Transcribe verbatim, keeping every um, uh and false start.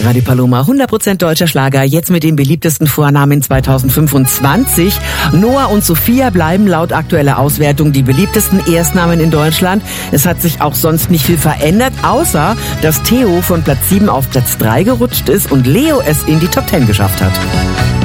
Radio Paloma, hundert Prozent deutscher Schlager, jetzt mit dem beliebtesten Vornamen zweitausendfünfundzwanzig. Noah und Sophia bleiben laut aktueller Auswertung die beliebtesten Erstnamen in Deutschland. Es hat sich auch sonst nicht viel verändert, außer dass Theo von Platz sieben auf Platz drei gerutscht ist und Leo es in die Top zehn geschafft hat.